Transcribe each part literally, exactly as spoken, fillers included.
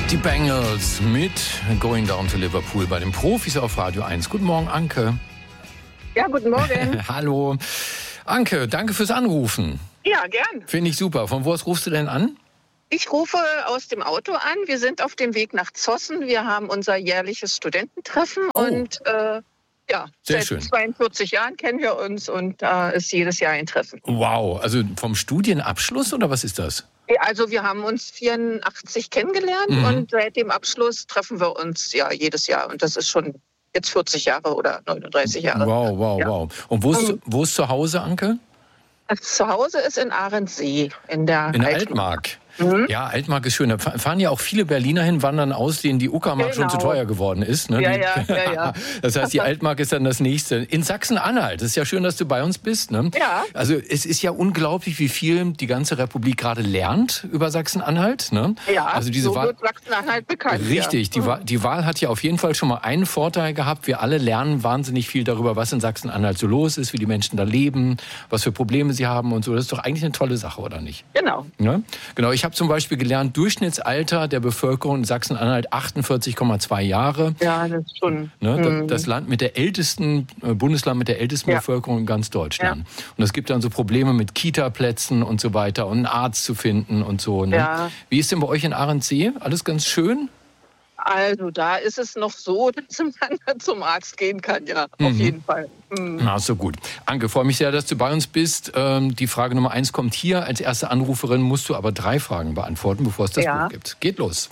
Die Bengals mit Going Down to Liverpool bei den Profis auf Radio eins. Guten Morgen, Anke. Ja, guten Morgen. Hallo. Anke, danke fürs Anrufen. Ja, gern. Finde ich super. Von wo aus rufst du denn an? Ich rufe aus dem Auto an. Wir sind auf dem Weg nach Zossen. Wir haben unser jährliches Studententreffen. Oh. Und äh, ja, Sehr seit schön. zweiundvierzig Jahren kennen wir uns und da ist jedes Jahr ein Treffen. Wow, also vom Studienabschluss oder was ist das? Also wir haben uns vierundachtzig kennengelernt Mhm. und seit dem Abschluss treffen wir uns ja jedes Jahr. Und das ist schon jetzt vierzig Jahre oder neununddreißig Jahre. Wow, wow, Ja. wow. Und wo ist, Mhm. wo ist zu Hause, Anke? Das Zuhause ist in Ahrensee, in der, In der Altmark. Altmark. Mhm. Ja, Altmark ist schön. Da fahren ja auch viele Berliner hin, wandern aus, denen die Uckermark schon zu Genau. teuer geworden ist. Ne? Ja, Die- ja, ja, ja. Das heißt, die Altmark ist dann das nächste. In Sachsen-Anhalt. Es ist ja schön, dass du bei uns bist. Ne? Ja. Also es ist ja unglaublich, wie viel die ganze Republik gerade lernt über Sachsen-Anhalt. Ne? Ja, also diese so Wahl. wird Sachsen-Anhalt bekannt. Richtig, die, ja. Wahl, die Wahl hat ja auf jeden Fall schon mal einen Vorteil gehabt. Wir alle lernen wahnsinnig viel darüber, was in Sachsen-Anhalt so los ist, wie die Menschen da leben, was für Probleme sie haben und so. Das ist doch eigentlich eine tolle Sache, oder nicht? Genau. Ja? Genau, ich habe zum Beispiel gelernt, Durchschnittsalter der Bevölkerung in Sachsen-Anhalt achtundvierzig Komma zwei Jahre. Ja, das ist schon. Ne, da- Mhm. das Land mit der ältesten, äh, Bundesland mit der ältesten Ja. Bevölkerung in ganz Deutschland. Und es gibt dann so Probleme mit Kita-Plätzen und so weiter und einen Arzt zu finden und so. Ne? Ja. Wie ist denn bei euch in Ahrensee? Alles ganz schön? Also da ist es noch so, dass man zum Arzt gehen kann, ja, auf Mhm. jeden Fall. Mhm. Na, so gut. Anke, freue mich sehr, dass du bei uns bist. Ähm, die Frage Nummer eins kommt hier. Als erste Anruferin musst du aber drei Fragen beantworten, bevor es das Ja. Buch gibt. Geht los.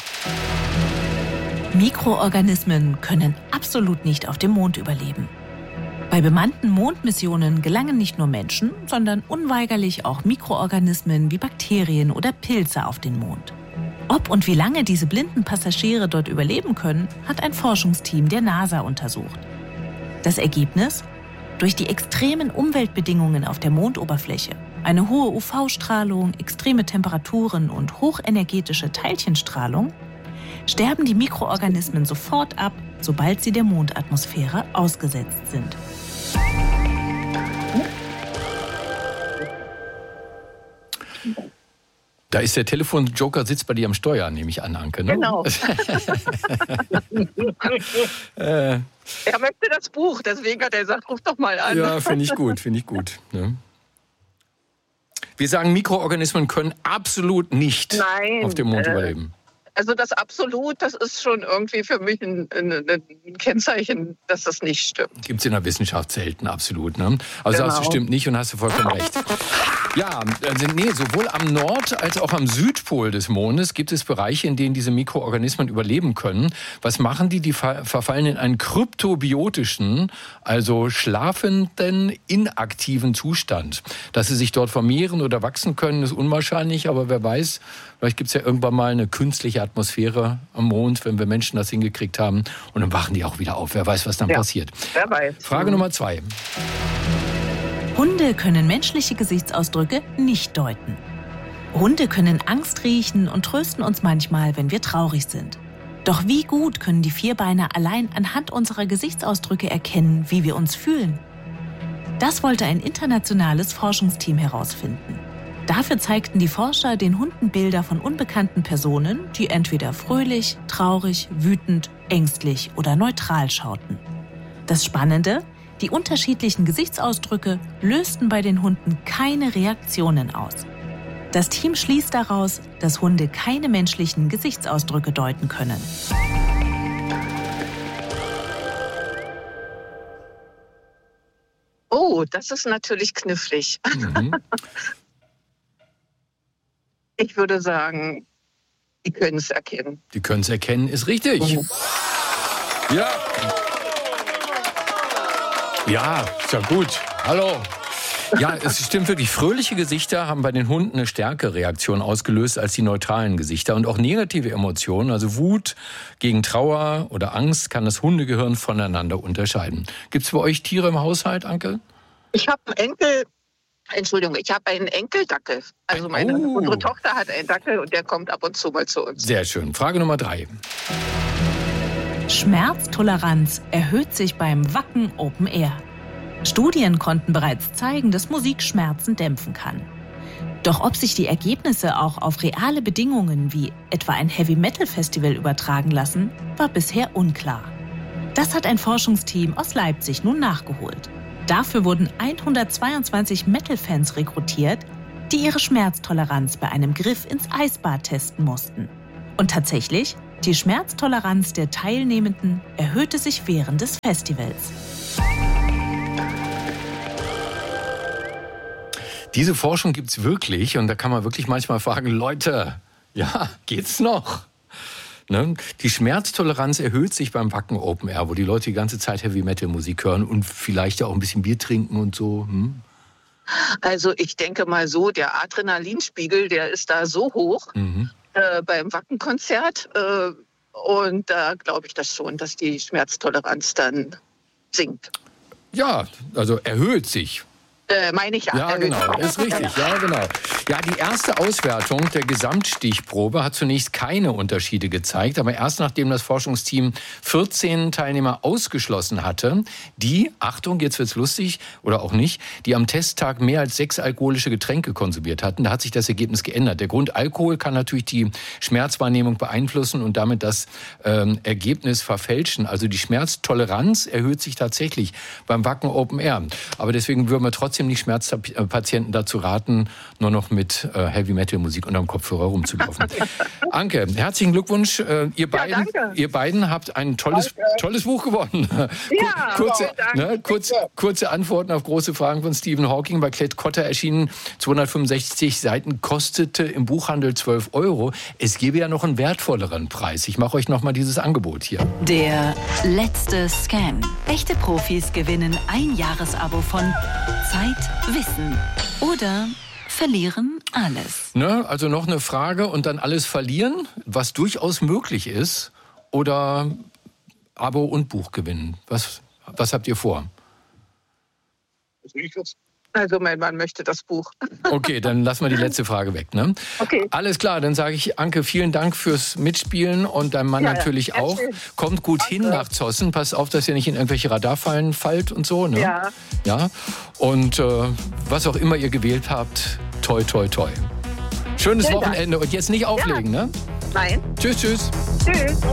Mikroorganismen können absolut nicht auf dem Mond überleben. Bei bemannten Mondmissionen gelangen nicht nur Menschen, sondern unweigerlich auch Mikroorganismen wie Bakterien oder Pilze auf den Mond. Ob und wie lange diese blinden Passagiere dort überleben können, hat ein Forschungsteam der NASA untersucht. Das Ergebnis? Durch die extremen Umweltbedingungen auf der Mondoberfläche, eine hohe U V-Strahlung, extreme Temperaturen und hochenergetische Teilchenstrahlung, sterben die Mikroorganismen sofort ab, sobald sie der Mondatmosphäre ausgesetzt sind. Da ist der Telefonjoker, sitzt bei dir am Steuer, nehme ich an, Anke. Ne? Genau. äh, Er möchte das Buch, deswegen hat er gesagt, ruf doch mal an. ja, finde ich gut, finde ich gut. Ne? Wir sagen, Mikroorganismen können absolut nicht Nein, auf dem Mond äh, überleben. Also das Absolut, das ist schon irgendwie für mich ein, ein, ein Kennzeichen, dass das nicht stimmt. Gibt es in der Wissenschaft selten, absolut. Ne? Also Genau. sagst du, stimmt nicht und hast du vollkommen recht. Ja, also nee, sowohl am Nord- als auch am Südpol des Mondes gibt es Bereiche, in denen diese Mikroorganismen überleben können. Was machen die? Die ver- verfallen in einen kryptobiotischen, also schlafenden, inaktiven Zustand. Dass sie sich dort vermehren oder wachsen können, ist unwahrscheinlich, aber wer weiß, vielleicht gibt es ja irgendwann mal eine künstliche Atmosphäre am Mond, wenn wir Menschen das hingekriegt haben. Und dann wachen die auch wieder auf. Wer weiß, was dann Ja. passiert. Wer weiß. Frage Nummer zwei. Hunde können menschliche Gesichtsausdrücke nicht deuten. Hunde können Angst riechen und trösten uns manchmal, wenn wir traurig sind. Doch wie gut können die Vierbeiner allein anhand unserer Gesichtsausdrücke erkennen, wie wir uns fühlen? Das wollte ein internationales Forschungsteam herausfinden. Dafür zeigten die Forscher den Hunden Bilder von unbekannten Personen, die entweder fröhlich, traurig, wütend, ängstlich oder neutral schauten. Das Spannende: Die unterschiedlichen Gesichtsausdrücke lösten bei den Hunden keine Reaktionen aus. Das Team schließt daraus, dass Hunde keine menschlichen Gesichtsausdrücke deuten können. Oh, das ist natürlich knifflig. Mhm. Ich würde sagen, die können es erkennen. Die können es erkennen, ist richtig. Mhm. Ja. Ja, ist ja gut. Hallo. Ja, es stimmt wirklich. Fröhliche Gesichter haben bei den Hunden eine stärkere Reaktion ausgelöst als die neutralen Gesichter. Und auch negative Emotionen, also Wut gegen Trauer oder Angst, kann das Hundegehirn voneinander unterscheiden. Gibt es bei euch Tiere im Haushalt, Anke? Ich habe einen Enkel, Entschuldigung, ich habe einen Enkeldackel. Also meine, Oh. unsere Tochter hat einen Dackel und der kommt ab und zu mal zu uns. Sehr schön. Frage Nummer drei. Schmerztoleranz erhöht sich beim Wacken Open Air. Studien konnten bereits zeigen, dass Musik Schmerzen dämpfen kann. Doch ob sich die Ergebnisse auch auf reale Bedingungen wie etwa ein Heavy-Metal-Festival übertragen lassen, war bisher unklar. Das hat ein Forschungsteam aus Leipzig nun nachgeholt. Dafür wurden hundertzweiundzwanzig Metal-Fans rekrutiert, die ihre Schmerztoleranz bei einem Griff ins Eisbad testen mussten. Und tatsächlich, die Schmerztoleranz der Teilnehmenden erhöhte sich während des Festivals. Diese Forschung gibt's wirklich und da kann man wirklich manchmal fragen, Leute, ja, geht's noch? Ne? Die Schmerztoleranz erhöht sich beim Wacken Open Air, wo die Leute die ganze Zeit Heavy-Metal-Musik hören und vielleicht ja auch ein bisschen Bier trinken und so. Hm? Also ich denke mal so, der Adrenalinspiegel, der ist da so hoch mhm. äh, beim Wacken-Konzert. Äh, und da glaube ich das schon, dass die Schmerztoleranz dann sinkt. Ja, also erhöht sich. Äh, meine ich ja. Ja, genau, ist richtig, ja, genau. Ja, die erste Auswertung der Gesamtstichprobe hat zunächst keine Unterschiede gezeigt, aber erst nachdem das Forschungsteam vierzehn Teilnehmer ausgeschlossen hatte, die, Achtung, jetzt wird's lustig oder auch nicht, die am Testtag mehr als sechs alkoholische Getränke konsumiert hatten, da hat sich das Ergebnis geändert. Der Grund Alkohol kann natürlich die Schmerzwahrnehmung beeinflussen und damit das ähm, Ergebnis verfälschen. Also die Schmerztoleranz erhöht sich tatsächlich beim Wacken Open Air. Aber deswegen würden wir trotzdem nicht Schmerzpatienten dazu raten, nur noch mit äh, Heavy-Metal-Musik unterm Kopfhörer rumzulaufen. Anke, herzlichen Glückwunsch. Äh, ihr, beiden, ja, ihr beiden habt ein tolles, tolles Buch gewonnen. Ja, kurze, oh, ne, kurz, kurze Antworten auf große Fragen von Stephen Hawking. Bei Klett Cotta erschienen, zweihundertfünfundsechzig Seiten, kostete im Buchhandel zwölf Euro. Es gäbe ja noch einen wertvolleren Preis. Ich mache euch noch mal dieses Angebot hier. Der letzte Scam. Echte Profis gewinnen ein Jahresabo von Zeit, Wissen oder verlieren alles. Ne, also noch eine Frage und dann alles verlieren, was durchaus möglich ist, oder Abo und Buch gewinnen. Was, was habt ihr vor? Also mein Mann möchte das Buch. Okay, dann lassen wir die letzte Frage weg. Ne? Okay. Alles klar, dann sage ich, Anke, vielen Dank fürs Mitspielen und deinem Mann ja, natürlich ja, auch. schön. Kommt gut Danke. hin nach Zossen. Passt auf, dass ihr nicht in irgendwelche Radarfallen fallt und so. Ne? Ja. Ja. Und äh, was auch immer ihr gewählt habt, toi, toi, toi. Schönes Vielen Wochenende Dank. und jetzt nicht auflegen, ja. ne? Nein. Tschüss, tschüss. Tschüss.